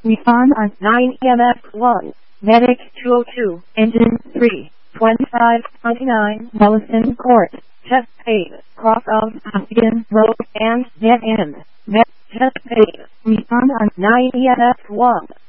Refund on 9 EMF1. Medic 202. Engine 3. 2529 Wellington Court. Test paid. Cross of Hostigan Road and dead end. Test paid. Refund on 9 EMF1.